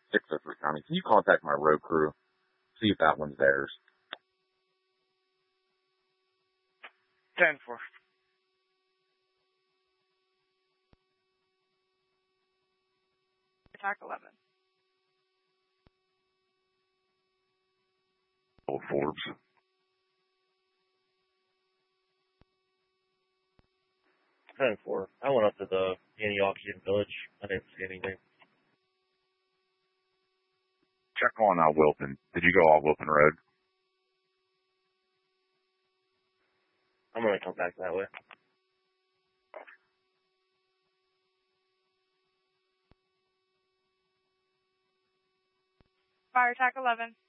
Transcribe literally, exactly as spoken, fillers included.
six oh three County. Can you contact my road crew? See if that one's theirs. ten four. Attack eleven. Old Forbes. ten four. I went up to the Antiochian village. I didn't see anything. Check on uh, Wilton. Did you go all Wilton Road? I'm going to come back that way. Fire attack eleven.